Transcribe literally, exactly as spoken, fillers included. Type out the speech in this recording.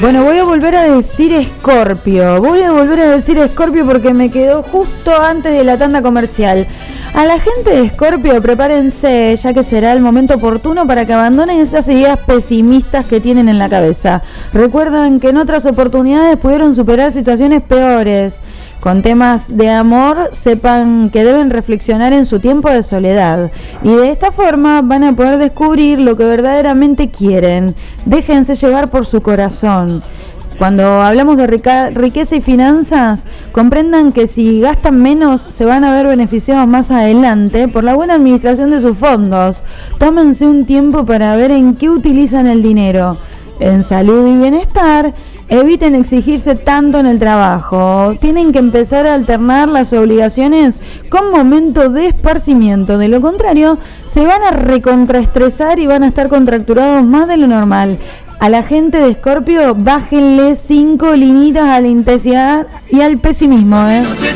Bueno, voy a volver a decir Escorpio. Voy a volver a decir Escorpio porque me quedó justo antes de la tanda comercial. A la gente de Escorpio, prepárense, ya que será el momento oportuno para que abandonen esas ideas pesimistas que tienen en la cabeza. Recuerdan que en otras oportunidades pudieron superar situaciones peores. Con temas de amor, sepan que deben reflexionar en su tiempo de soledad. Y de esta forma van a poder descubrir lo que verdaderamente quieren. Déjense llevar por su corazón. Cuando hablamos de rica, riqueza y finanzas, comprendan que si gastan menos se van a ver beneficiados más adelante por la buena administración de sus fondos. Tómense un tiempo para ver en qué utilizan el dinero. En salud y bienestar, eviten exigirse tanto en el trabajo. Tienen que empezar a alternar las obligaciones con momentos de esparcimiento. De lo contrario, se van a recontraestresar y van a estar contracturados más de lo normal. A la gente de Escorpio, bájenle cinco linitas a la intensidad y al pesimismo, ¿eh?